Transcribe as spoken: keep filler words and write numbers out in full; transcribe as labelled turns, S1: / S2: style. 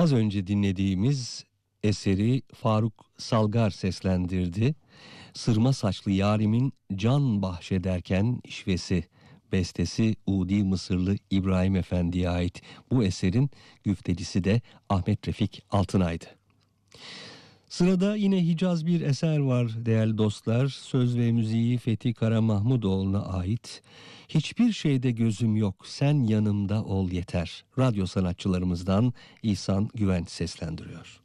S1: Az önce dinlediğimiz eseri Faruk Salgar seslendirdi. Sırma saçlı yarimin can bahşederken işvesi, bestesi Udi Mısırlı İbrahim Efendi'ye ait. Bu eserin güftelisi de Ahmet Refik Altınay'dı. Sırada yine Hicaz bir eser var değerli dostlar. Söz ve müziği Fethi Karamahmudoğlu'na ait. Hiçbir şeyde gözüm yok, sen yanımda ol yeter. Radyo sanatçılarımızdan İhsan Güvenç seslendiriyor.